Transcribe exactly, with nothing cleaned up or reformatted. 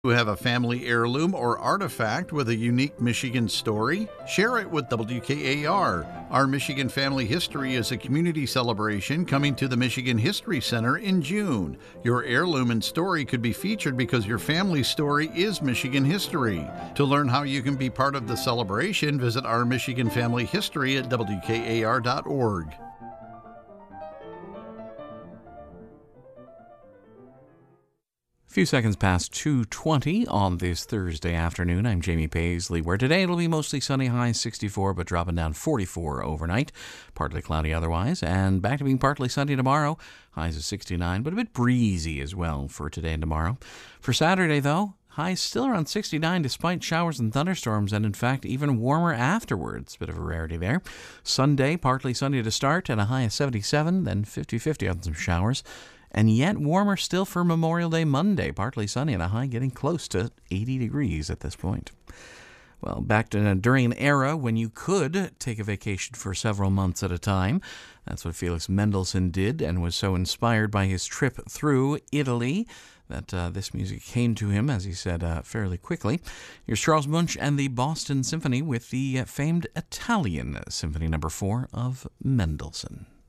You have a family heirloom or artifact with a unique Michigan story? Share it with W K A R. Our Michigan Family History is a community celebration coming to the Michigan History Center in June. Your heirloom and story could be featured because your family's story is Michigan history. To learn how you can be part of the celebration, visit Our Michigan Family History at W K A R dot org. A few seconds past two twenty on this Thursday afternoon. I'm Jamie Paisley, where today it'll be mostly sunny, high sixty-four, but dropping down forty-four overnight. Partly cloudy otherwise, and back to being partly sunny tomorrow. Highs of sixty-nine, but a bit breezy as well for today and tomorrow. For Saturday, though, highs still around sixty-nine despite showers and thunderstorms, and in fact even warmer afterwards. Bit of a rarity there. Sunday, partly sunny to start, and a high of seventy-seven, then fifty-fifty on some showers. And yet warmer still for Memorial Day Monday, partly sunny and a high getting close to eighty degrees at this point. Well, back to uh, during an era when you could take a vacation for several months at a time. That's what Felix Mendelssohn did, and was so inspired by his trip through Italy that uh, this music came to him, as he said, uh, fairly quickly. Here's Charles Munch and the Boston Symphony with the uh, famed Italian Symphony number four of Mendelssohn.